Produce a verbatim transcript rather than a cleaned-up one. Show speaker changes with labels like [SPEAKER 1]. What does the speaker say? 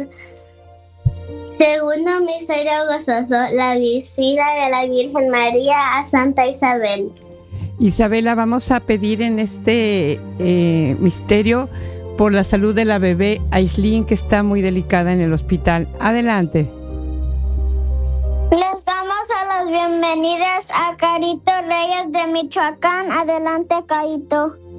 [SPEAKER 1] Segundo misterio gozoso, la visita de la Virgen María a Santa Isabel.
[SPEAKER 2] Isabela, vamos a pedir en este eh, misterio por la salud de la bebé Aislinn, que está muy delicada en el hospital. Adelante.
[SPEAKER 1] Les damos a las bienvenidas a Carito Reyes de Michoacán. Adelante, Carito.